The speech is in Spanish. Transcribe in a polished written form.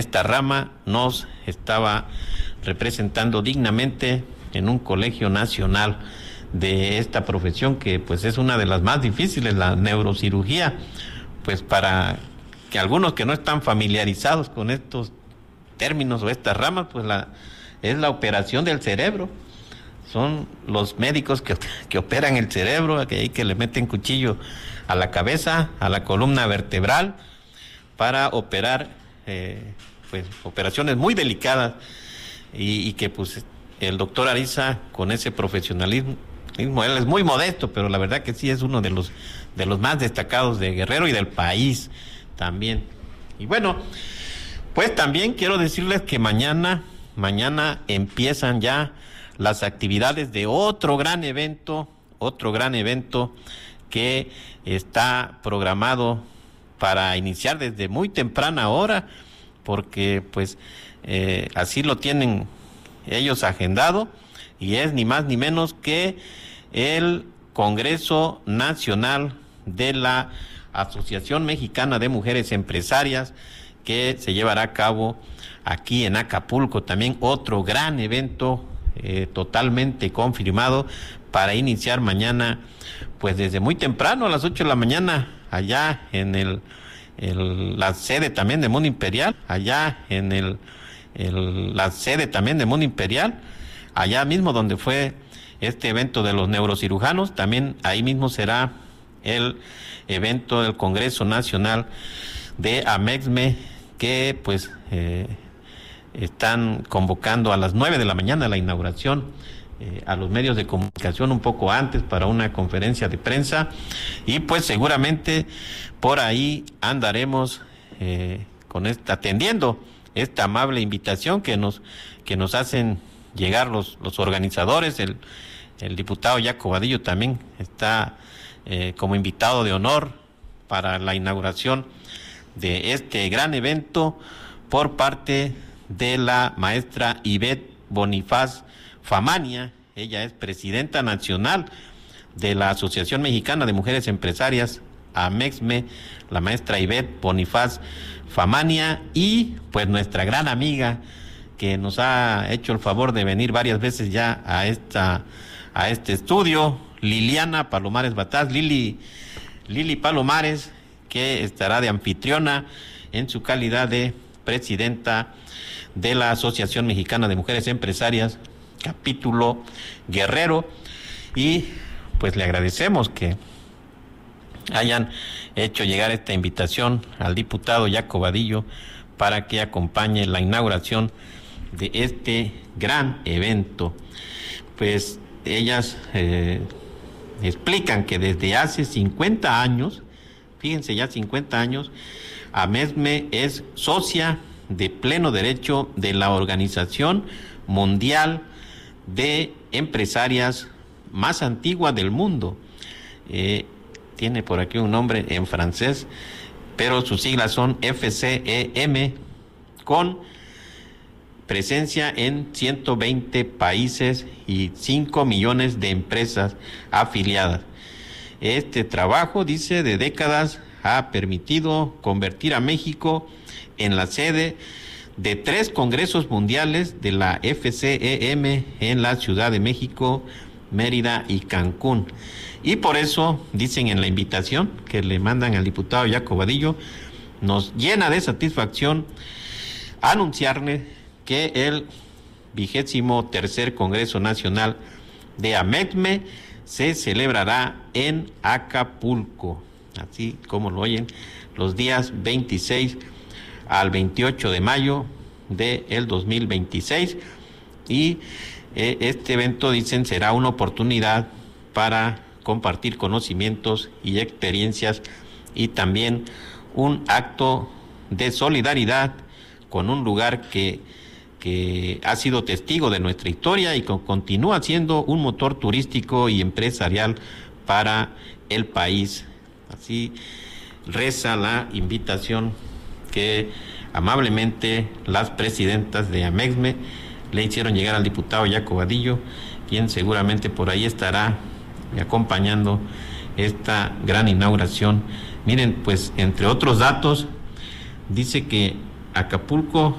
esta rama nos estaba representando dignamente en un colegio nacional de esta profesión que pues es una de las más difíciles, la neurocirugía, pues para que algunos que no están familiarizados con estos términos o estas ramas, pues es la operación del cerebro. Son los médicos que operan el cerebro, que le meten cuchillo a la cabeza, a la columna vertebral, para operar pues operaciones muy delicadas y que pues el doctor Ariza, con ese profesionalismo, él es muy modesto, pero la verdad que sí es uno de los más destacados de Guerrero y del país también. Y bueno, pues también quiero decirles que mañana empiezan ya las actividades de otro gran evento que está programado para iniciar desde muy temprana hora, porque pues así lo tienen ellos agendado, y es ni más ni menos que el Congreso Nacional de la Asociación Mexicana de Mujeres Empresarias, que se llevará a cabo aquí en Acapulco. También otro gran evento totalmente confirmado para iniciar mañana, pues desde muy temprano, a las 8 de la mañana, allá en la sede también de Mundo Imperial, allá mismo donde fue este evento de los neurocirujanos. También ahí mismo será el evento del Congreso Nacional de AMEXME, que pues están convocando a las 9 de la mañana la inauguración, a los medios de comunicación un poco antes para una conferencia de prensa, y pues seguramente por ahí andaremos atendiendo esta amable invitación que nos hacen llegar los organizadores. El diputado Jaco Vadillo también está como invitado de honor para la inauguración de este gran evento por parte de la maestra Ivette Bonifaz Famania. Ella es presidenta nacional de la Asociación Mexicana de Mujeres Empresarias, AMEXME, la maestra Ivette Bonifaz Famania, y pues nuestra gran amiga que nos ha hecho el favor de venir varias veces ya a este estudio, Liliana Palomares Bataz, Lili Palomares, que estará de anfitriona en su calidad de presidenta de la Asociación Mexicana de Mujeres Empresarias, capítulo Guerrero. Y pues le agradecemos que hayan hecho llegar esta invitación al diputado Jaco Vadillo para que acompañe la inauguración de este gran evento. Pues ellas explican que desde hace 50 años, fíjense, ya 50 años, AMEXME es socia de pleno derecho de la Organización Mundial de Empresarias más antigua del mundo. Tiene por aquí un nombre en francés, pero sus siglas son FCEM, con presencia en 120 países y 5 millones de empresas afiliadas. Este trabajo, dice, de décadas ha permitido convertir a México en la sede de 3 congresos mundiales de la FCEM en la Ciudad de México, Mérida y Cancún. Y por eso, dicen en la invitación que le mandan al diputado Jaco Vadillo, nos llena de satisfacción anunciarle que el 23º Congreso Nacional de AMEXME se celebrará en Acapulco, así como lo oyen, los días 26 al 28 de mayo del 2026. Y este evento, dicen, será una oportunidad para compartir conocimientos y experiencias, y también un acto de solidaridad con un lugar que ha sido testigo de nuestra historia y que continúa siendo un motor turístico y empresarial para el país. Así reza la invitación que amablemente las presidentas de AMEXME le hicieron llegar al diputado Jaco Vadillo, quien seguramente por ahí estará acompañando esta gran inauguración. Miren, pues entre otros datos, dice que Acapulco